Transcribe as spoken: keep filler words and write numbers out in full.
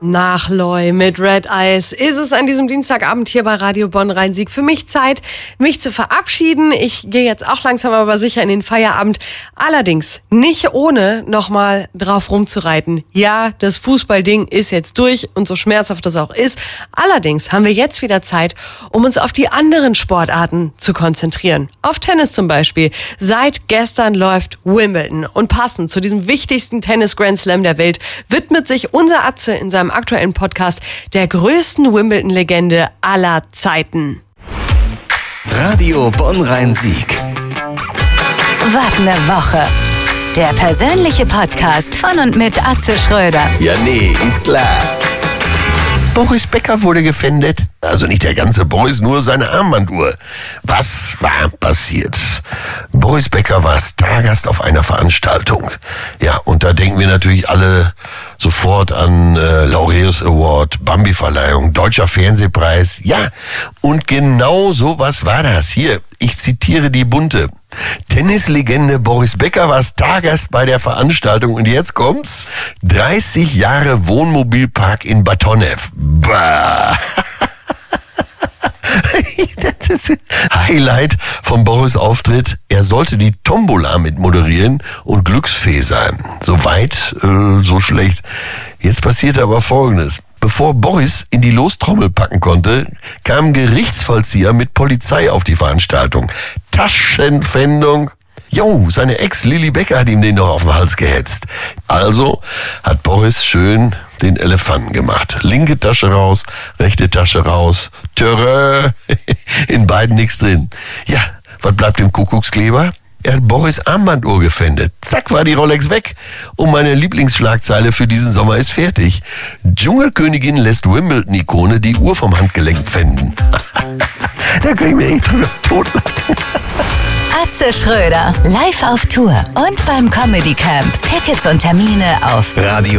Nachleu mit Red Eyes ist es an diesem Dienstagabend hier bei Radio Bonn-Rhein-Sieg für mich Zeit, mich zu verabschieden. Ich gehe jetzt auch langsam aber sicher in den Feierabend. Allerdings nicht ohne nochmal drauf rumzureiten. Ja, das Fußballding ist jetzt durch und so schmerzhaft das auch ist. Allerdings haben wir jetzt wieder Zeit, um uns auf die anderen Sportarten zu konzentrieren. Auf Tennis zum Beispiel. Seit gestern läuft Wimbledon und passend zu diesem wichtigsten Tennis-Grand Slam der Welt widmet sich unser Atze in seinem aktuellen Podcast der größten Wimbledon-Legende aller Zeiten. Radio Bonn-Rhein-Sieg. Was ne Woche. Der persönliche Podcast von und mit Atze Schröder. Ja, nee, ist klar. Boris Becker wurde gefändet. Also nicht der ganze Boris, nur seine Armbanduhr. Was war passiert? Boris Becker war Stargast auf einer Veranstaltung. Ja, und da denken wir natürlich alle sofort an äh, Laureus Award, Bambi-Verleihung, Deutscher Fernsehpreis. Ja, und genau sowas war das. Hier, ich zitiere die Bunte. Tennislegende Boris Becker war Stargast bei der Veranstaltung und jetzt kommt's. dreißig Jahre Wohnmobilpark in Batonev. Bah. Das ist Highlight von Boris' Auftritt. Er sollte die Tombola mit moderieren und Glücksfee sein. Soweit, äh, so schlecht. Jetzt passierte aber Folgendes. Bevor Boris in die Lostrommel packen konnte, kam ein Gerichtsvollzieher mit Polizei auf die Veranstaltung. Taschenpfändung. Jo, seine Ex Lilly Becker hat ihm den doch auf den Hals gehetzt. Also hat Boris schön den Elefanten gemacht. Linke Tasche raus, rechte Tasche raus. Törö, in beiden nichts drin. Ja, was bleibt dem Kuckuckskleber? Er hat Boris Armbanduhr gefändet. Zack, war die Rolex weg. Und meine Lieblingsschlagzeile für diesen Sommer ist fertig. Dschungelkönigin lässt Wimbledon-Ikone die Uhr vom Handgelenk pfänden. Da kann ich mir echt drüber totlachen. Atze Schröder, live auf Tour und beim Comedy Camp. Tickets und Termine auf Radio